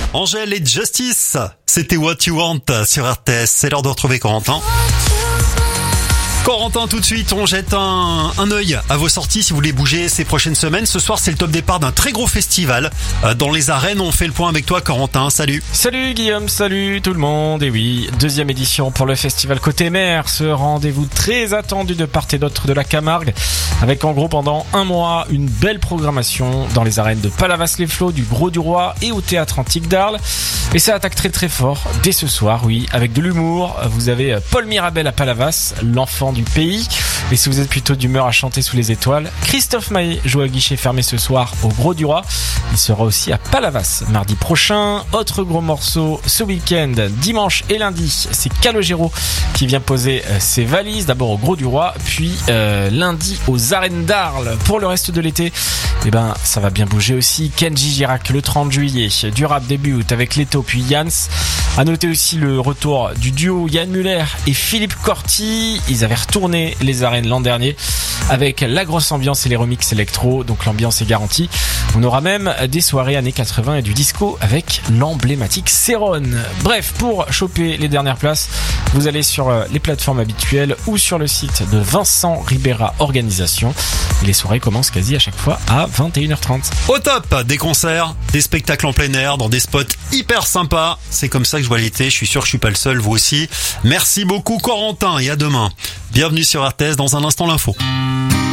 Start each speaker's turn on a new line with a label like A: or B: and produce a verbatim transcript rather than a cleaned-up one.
A: Angèle et Justice, c'était What You Want sur R T S. C'est l'heure de retrouver Corentin. Corentin, tout de suite, on jette un, un œil à vos sorties si vous voulez bouger ces prochaines semaines. Ce soir, c'est le top départ d'un très gros festival dans les arènes. On fait le point avec toi, Corentin. Salut.
B: Salut Guillaume, salut tout le monde. Et oui, deuxième édition pour le festival Côté Mer, ce rendez-vous très attendu de part et d'autre de la Camargue, avec en gros pendant un mois une belle programmation dans les arènes de Palavas-les-Flots, du Grau-du-Roi et au Théâtre Antique d'Arles. Et ça attaque très très fort dès ce soir, oui, avec de l'humour. Vous avez Paul Mirabel à Palavas, l'enfant du pays. Et si vous êtes plutôt d'humeur à chanter sous les étoiles, Christophe Maé joue à guichet fermé ce soir au Grau-du-Roi. Il sera aussi à Palavas mardi prochain. Autre gros morceau ce week-end, dimanche et lundi, c'est Calogero qui vient poser ses valises. D'abord au Grau-du-Roi, puis euh, lundi aux arènes d'Arles. Pour le reste de l'été, eh ben, ça va bien bouger aussi. Kenji Girac le trente juillet, du rap débute avec Leto puis Yans. À noter aussi le retour du duo Yann Muller et Philippe Corti. Ils avaient retourné les arènes l'an dernier avec la grosse ambiance et les remixes électro, donc l'ambiance est garantie. On aura même des soirées années quatre-vingts et du disco avec l'emblématique Céron. Bref, pour choper les dernières places, vous allez sur les plateformes habituelles ou sur le site de Vincent Ribera Organisation. Les soirées commencent quasi à chaque fois à vingt et une heures trente.
A: Au top, des concerts, des spectacles en plein air, dans des spots hyper sympas. C'est comme ça que je vois l'été, je suis sûr que je suis pas le seul, vous aussi. Merci beaucoup Corentin et à demain. Bienvenue sur R T S, dans un instant l'info.